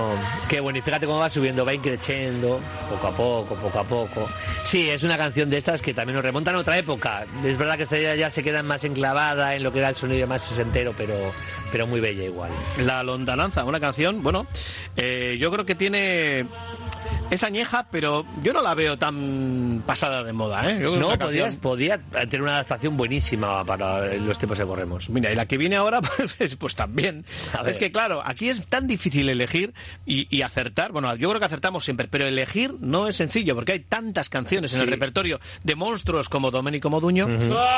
Qué bueno, y fíjate cómo va subiendo, va increciendo, poco a poco. Sí, es una canción de estas que también nos remontan a otra época. Es verdad que esta ya se queda más enclavada en lo que da el sonido más sesentero, pero muy bella igual. La Lontananza, una canción, bueno, yo creo que tiene... Es añeja, pero yo no la veo tan pasada de moda, ¿eh? No, podía tener una adaptación buenísima para los tiempos que corremos. Mira, y la que viene ahora, pues también. Es que claro, aquí es tan difícil elegir y acertar. Bueno, yo creo que acertamos siempre, pero elegir no es sencillo, porque hay tantas canciones en el repertorio de monstruos como Domenico Modugno.